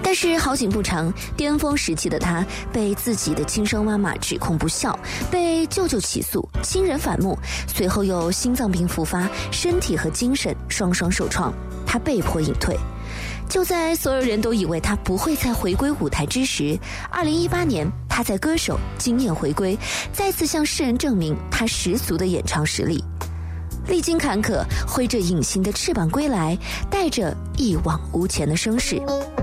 但是好景不长，巅峰时期的他被自己的亲生妈妈指控不孝，被舅舅起诉，亲人反目，随后又心脏病复发，身体和精神双双受创，他被迫隐退。就在所有人都以为他不会再回归舞台之时，2018年他在歌手惊艳回归，再次向世人证明他十足的演唱实力。历经坎坷，挥着隐形的翅膀归来，带着一往无前的声势。